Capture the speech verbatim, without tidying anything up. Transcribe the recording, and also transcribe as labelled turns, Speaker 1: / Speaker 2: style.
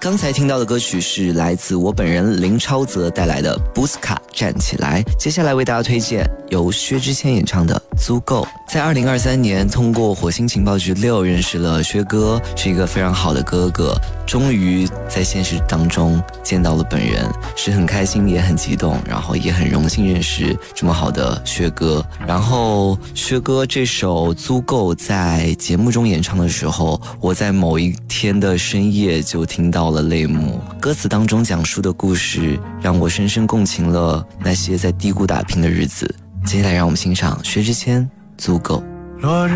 Speaker 1: 刚才听到的歌曲是来自我本人林超泽带来的布斯卡站起来，接下来为大家推荐由薛之谦演唱的足够。在二零二三年通过火星情报局六认识了薛哥，是一个非常好的哥哥，终于在现实当中见到了本人，是很开心也很激动，然后也很荣幸认识这么好的薛哥。然后薛哥这首足够在节目中演唱的时候，我在某一天的深夜就听到了泪目，歌词当中讲述的故事让我深深共情了那些在低谷打拼的日子。接下来让我们欣赏薛之谦足够。